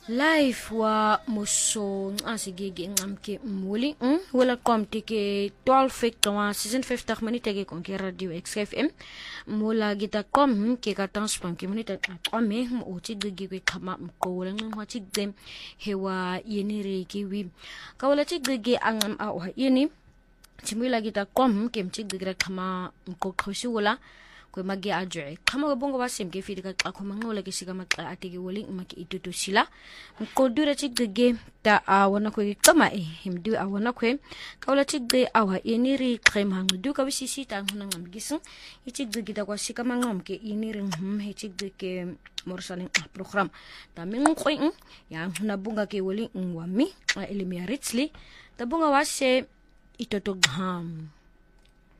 Life wa muso asigigi ngamke muli wala komti ke 12 fekta season 50 minute ke kon ke radio XFM mula gita kom ke ka transport ke minute ame mo ti gigi ke kama ko wala ngwa ti dem hewa yenire ke wi ka wala ti gigi angam a wa yeni timula gita kom ke mti gigi kama ko khosi wala ko magi ajwe kama bongo basim ke fidi ka khoma ngola ke siga makla atike woli maki itutu sila ko dura chigge ta awana ko kama himdu awana ko kawla chigge awa eniri krem hang du ka bisisi ta ngona ngamgisin ichigge ta kwa sika mangam ke eniri chigge ke morsani program ta min ko ya na bunga ke woli ngwami elimi ritsli ta bunga wase itoto gam